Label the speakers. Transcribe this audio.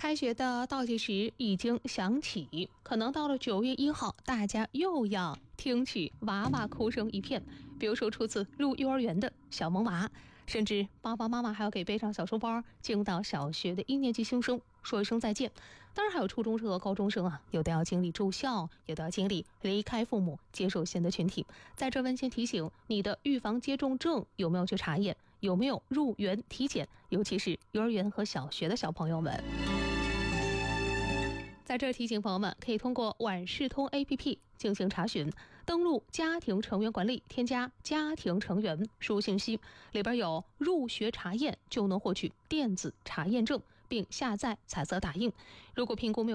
Speaker 1: 开学的倒计时已经响起，可能到了9月1号，大家又要听取娃娃哭声一片。比如说初次入幼儿园的小萌娃，甚至爸爸妈妈还要给背上小书包，进到小学的1年级新生说一声再见。当然还有初中生和高中生啊，有的要经历住校，有的要经历离开父母，接受新的群体。在这温馨提醒，你的预防接种证有没有去查验？有没有入园体检？尤其是幼儿园和小学的小朋友们。在这提醒朋友们，可以通过晚视通 APP 进行查询，登录家庭成员管理，添加家庭成员，输入信息，里边有入学查验，就能获取电子查验证，并下载彩色打印。如果评估没有